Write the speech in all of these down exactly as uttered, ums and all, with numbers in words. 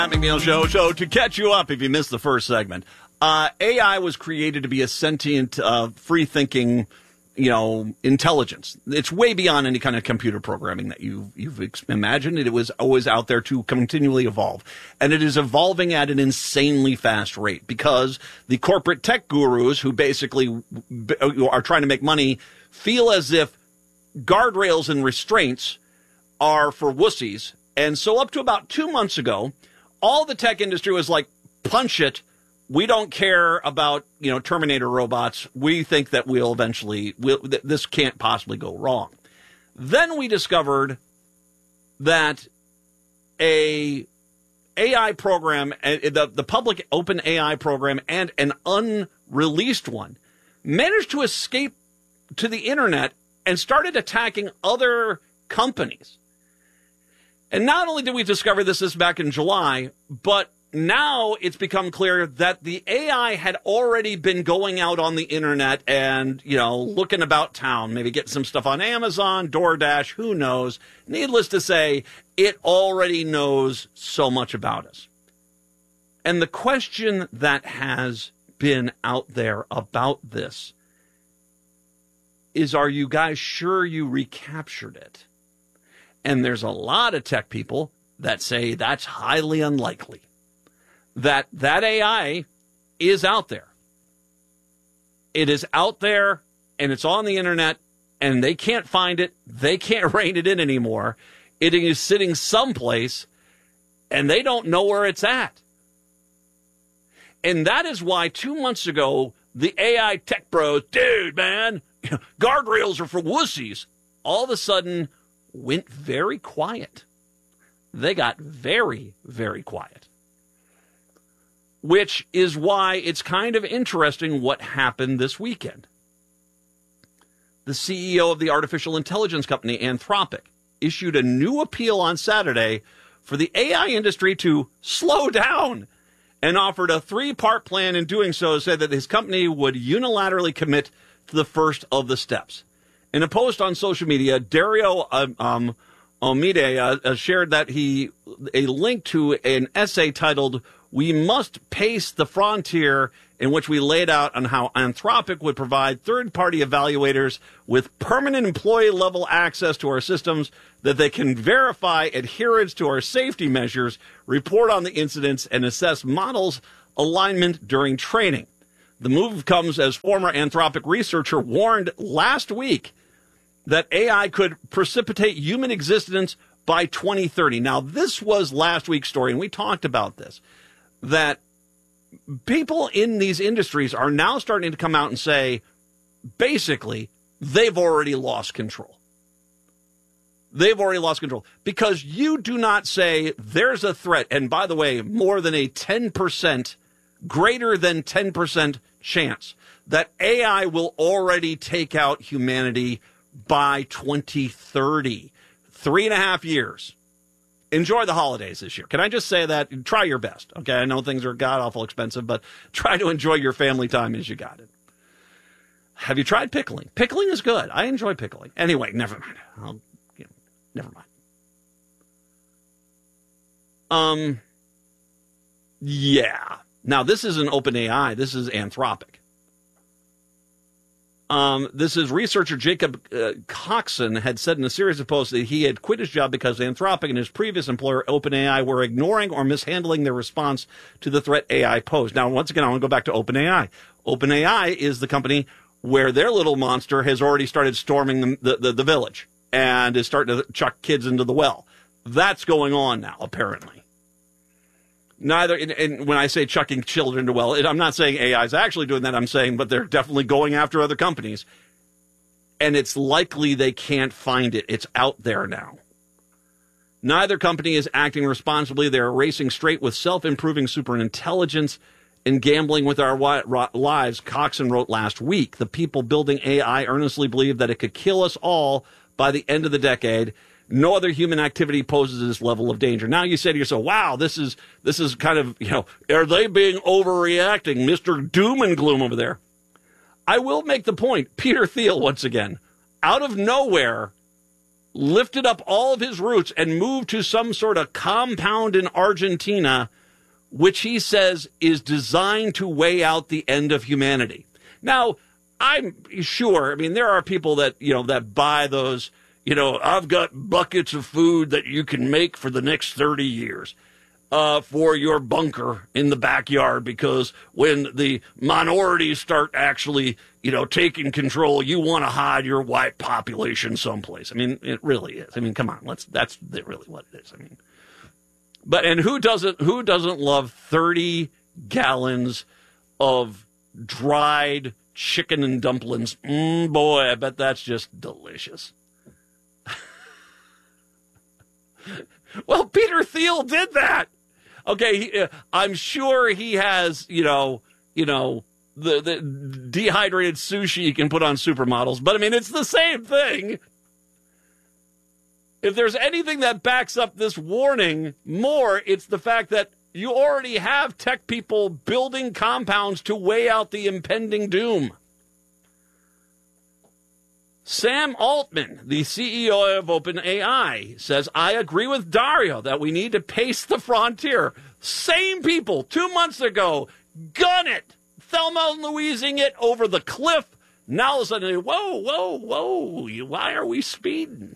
Matt McNeil Show. So to catch you up, if you missed the first segment, uh, A I was created to be a sentient, uh, free-thinking, you know, intelligence. It's way beyond any kind of computer programming that you've, you've imagined. It was always out there to continually evolve. And it is evolving at an insanely fast rate because the corporate tech gurus who basically are trying to make money feel as if guardrails and restraints are for wussies. And so up to about two months ago, all the tech industry was like, punch it. We don't care about, you know, Terminator robots. We think that we'll eventually, we'll, th- this can't possibly go wrong. Then we discovered that a AI program, uh, the, the public open A I program and an unreleased one managed to escape to the internet and started attacking other companies. And not only did we discover this, this back in July, but now it's become clear that the A I had already been going out on the internet and, you know, looking about town, maybe getting some stuff on Amazon, DoorDash, who knows. Needless to say, it already knows so much about us. And the question that has been out there about this is, are you guys sure you recaptured it? And there's a lot of tech people that say that's highly unlikely. That that A I is out there. It is out there, and it's on the internet, and they can't find it. They can't rein it in anymore. It is sitting someplace, and they don't know where it's at. And that is why two months ago, the A I tech bros, dude, man, guardrails are for wussies, all of a sudden went very quiet. They got very, very quiet. Which is why it's kind of interesting what happened this weekend. The C E O of the artificial intelligence company Anthropic issued a new appeal on Saturday for the A I industry to slow down and offered a three-part plan. In doing so, said that his company would unilaterally commit to the first of the steps. In a post on social media, Dario um, um, Omide uh, uh, shared that he a link to an essay titled "We Must Pace the Frontier," in which we laid out on how Anthropic would provide third-party evaluators with permanent employee-level access to our systems that they can verify adherence to our safety measures, report on the incidents, and assess models alignment during training. The move comes as former Anthropic researcher warned last week that A I could precipitate human existence by twenty thirty. Now, this was last week's story, and we talked about this, that people in these industries are now starting to come out and say, basically, they've already lost control. They've already lost control because you do not say there's a threat. And by the way, more than a ten percent, greater than ten percent chance that A I will already take out humanity by twenty thirty. Three and a half years. Enjoy the holidays this year. Can I just say that? Try your best. Okay, I know things are god-awful expensive, but try to enjoy your family time as you got it. Have you tried pickling? Pickling is good. I enjoy pickling. Anyway, never mind. I'll, you know, never mind. Um, yeah. Now, this isn't OpenAI. This is Anthropic. Um, this is researcher Jacob uh, Coxon had said in a series of posts that he had quit his job because Anthropic and his previous employer, OpenAI, were ignoring or mishandling their response to the threat A I posed. Now, once again, I want to go back to OpenAI. OpenAI is the company where their little monster has already started storming the, the, the, the village and is starting to chuck kids into the well. That's going on now, apparently. Neither, and, and when I say chucking children to well, I'm not saying A I is actually doing that. I'm saying, but they're definitely going after other companies. And it's likely they can't find it. It's out there now. Neither company is acting responsibly. They're racing straight with self-improving superintelligence and gambling with our lives, Coxon wrote last week. The people building A I earnestly believe that it could kill us all by the end of the decade. No other human activity poses this level of danger. Now you say to yourself, wow, this is this is kind of, you know, are they being overreacting? Mister Doom and Gloom over there. I will make the point, Peter Thiel, once again, out of nowhere, lifted up all of his roots and moved to some sort of compound in Argentina, which he says is designed to weigh out the end of humanity. Now, I'm sure, I mean, there are people that, you know, that buy those, you know, I've got buckets of food that you can make for the next thirty years. Uh, for your bunker in the backyard, because when the minorities start actually, you know, taking control, you want to hide your white population someplace. I mean, it really is. I mean, come on, let's. That's really what it is. I mean, but and who doesn't? Who doesn't love thirty gallons of dried chicken and dumplings? Mm, boy, I bet that's just delicious. Well, Peter Thiel did that. Okay, he, uh, I'm sure he has, you know, you know, the, the dehydrated sushi you can put on supermodels. But, I mean, it's the same thing. If there's anything that backs up this warning more, it's the fact that you already have tech people building compounds to weigh out the impending doom. Sam Altman, the C E O of OpenAI, says, I agree with Dario that we need to pace the frontier. Same people two months ago, gun it, Thelma and Louising it over the cliff. Now all of a sudden, whoa, whoa, whoa, why are we speeding?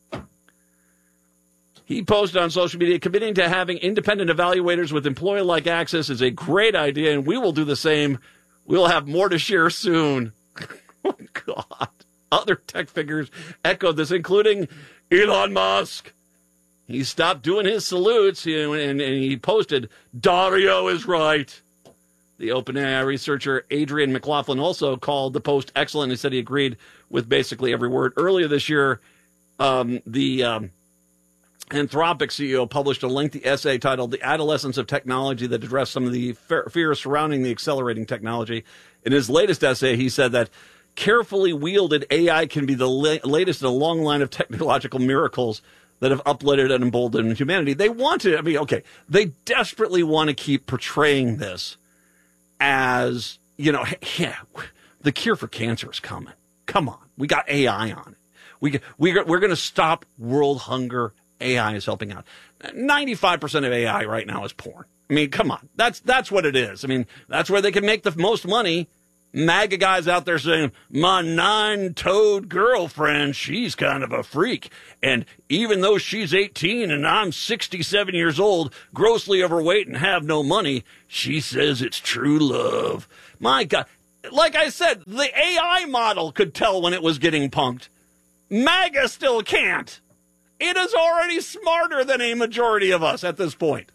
He posted on social media, committing to having independent evaluators with employee-like access is a great idea, and we will do the same. We'll have more to share soon. Oh, God. Other tech figures echoed this, including Elon Musk. He stopped doing his salutes and, and, and he posted, Dario is right. The OpenAI researcher Adrian McLaughlin also called the post excellent and said he agreed with basically every word. Earlier this year, um, the um, Anthropic C E O published a lengthy essay titled The Adolescence of Technology that addressed some of the fears surrounding the accelerating technology. In his latest essay, he said that carefully wielded A I can be the la- latest in a long line of technological miracles that have uplifted and emboldened humanity. They want to, I mean, okay, they desperately want to keep portraying this as, you know, yeah, the cure for cancer is coming. Come on. We got A I on it. We, we, we're going to stop world hunger. A I is helping out. ninety-five percent of A I right now is porn. I mean, come on. That's, that's what it is. I mean, that's where they can make the most money. MAGA guys out there saying, my nine-toed girlfriend, she's kind of a freak. And even though she's eighteen and I'm sixty-seven years old, grossly overweight and have no money, she says it's true love. My God. Like I said, the A I model could tell when it was getting punked. MAGA still can't. It is already smarter than a majority of us at this point.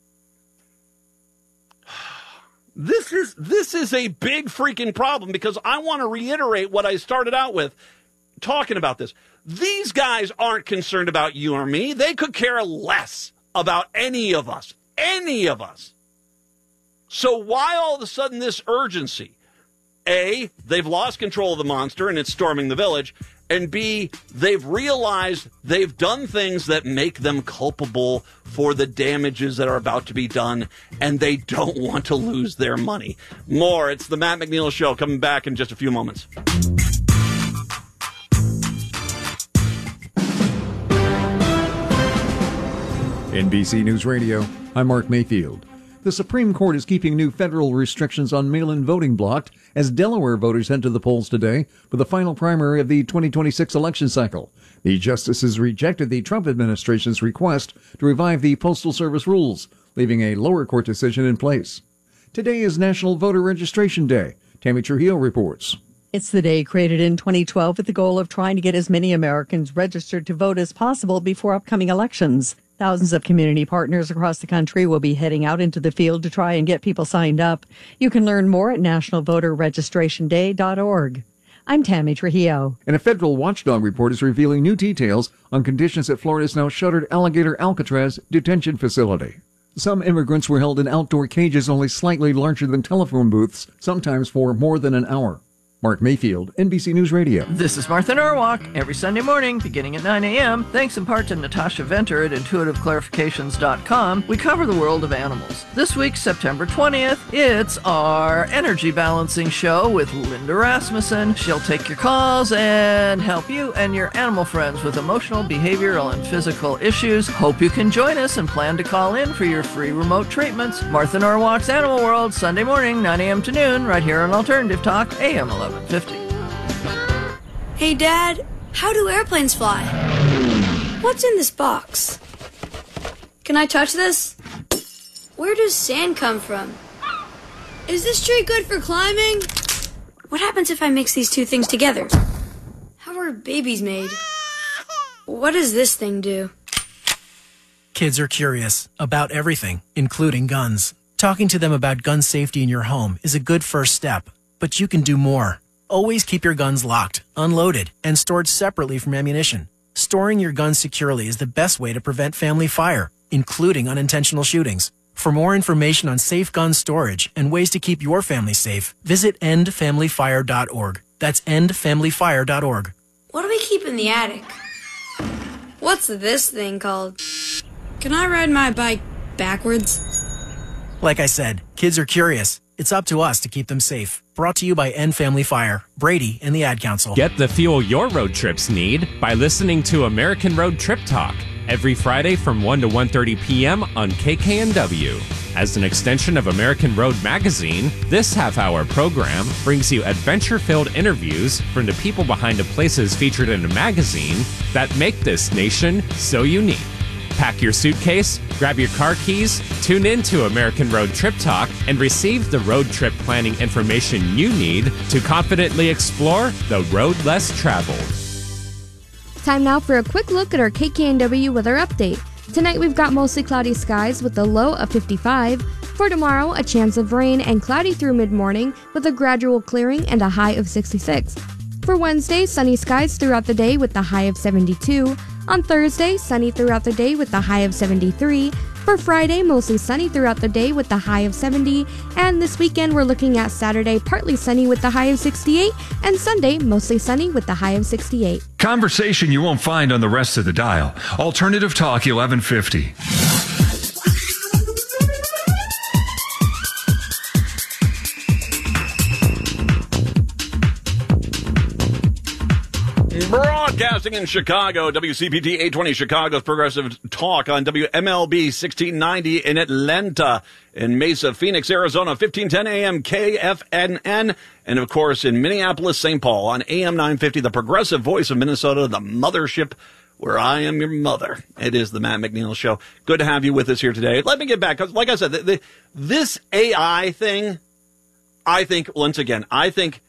This is this is a big freaking problem because I want to reiterate what I started out with talking about this. These guys aren't concerned about you or me. They could care less about any of us, any of us. So why all of a sudden this urgency? A, they've lost control of the monster and it's storming the village. And B, they've realized they've done things that make them culpable for the damages that are about to be done, and they don't want to lose their money. More, it's the Matt McNeil Show, coming back in just a few moments. N B C News Radio, I'm Mark Mayfield. The Supreme Court is keeping new federal restrictions on mail-in voting blocked as Delaware voters head to the polls today for the final primary of the twenty twenty-six election cycle. The justices rejected the Trump administration's request to revive the Postal Service rules, leaving a lower court decision in place. Today is National Voter Registration Day. Tammy Trujillo reports. It's the day created in twenty twelve with the goal of trying to get as many Americans registered to vote as possible before upcoming elections. Thousands of community partners across the country will be heading out into the field to try and get people signed up. You can learn more at national voter registration day dot org. I'm Tammy Trujillo. And a federal watchdog report is revealing new details on conditions at Florida's now shuttered Alligator Alcatraz detention facility. Some immigrants were held in outdoor cages only slightly larger than telephone booths, sometimes for more than an hour. Mark Mayfield, N B C News Radio. This is Martha Norwalk. Every Sunday morning, beginning at nine a.m., thanks in part to Natasha Venter at intuitive clarifications dot com, we cover the world of animals. This week, September twentieth, it's our energy balancing show with Linda Rasmussen. She'll take your calls and help you and your animal friends with emotional, behavioral, and physical issues. Hope you can join us and plan to call in for your free remote treatments. Martha Norwalk's Animal World, Sunday morning, nine a.m. to noon, right here on Alternative Talk, A M eleven fifty. Hey, Dad, how do airplanes fly? What's in this box? Can I touch this? Where does sand come from? Is this tree good for climbing? What happens if I mix these two things together? How are babies made? What does this thing do? Kids are curious about everything, including guns. Talking to them about gun safety in your home is a good first step, but you can do more. Always keep your guns locked, unloaded, and stored separately from ammunition. Storing your guns securely is the best way to prevent family fire, including unintentional shootings. For more information on safe gun storage and ways to keep your family safe, visit end family fire dot org. That's end family fire dot org. What do we keep in the attic? What's this thing called? Can I ride my bike backwards? Like I said, kids are curious. It's up to us to keep them safe. Brought to you by End Family Fire, Brady, and the Ad Council. Get the fuel your road trips need by listening to American Road Trip Talk every Friday from one to one thirty p.m. on K K N W. As an extension of American Road Magazine, this half-hour program brings you adventure-filled interviews from the people behind the places featured in the magazine that make this nation so unique. Pack your suitcase, grab your car keys, tune in to American Road Trip Talk, and receive the road trip planning information you need to confidently explore the road less traveled. Time now for a quick look at our K K N W weather update. Tonight we've got mostly cloudy skies with a low of fifty-five. For tomorrow, a chance of rain and cloudy through mid-morning with a gradual clearing and a high of sixty-six. For Wednesday, sunny skies throughout the day with the high of seventy-two. On Thursday, sunny throughout the day with the high of seventy-three. For Friday, mostly sunny throughout the day with the high of seventy. And this weekend, we're looking at Saturday, partly sunny with the high of sixty-eight. And Sunday, mostly sunny with the high of sixty-eight. Conversation you won't find on the rest of the dial. Alternative Talk eleven fifty. Broadcasting in Chicago, W C P T eight twenty Chicago's Progressive Talk on W M L B sixteen ninety in Atlanta, in Mesa, Phoenix, Arizona, fifteen ten A M K F N N, and of course in Minneapolis, Saint Paul on A M nine fifty, the progressive voice of Minnesota, the mothership where I am your mother. It is the Matt McNeil Show. Good to have you with us here today. Let me get back, because like I said, the, the, this A I thing, I think, once again, I think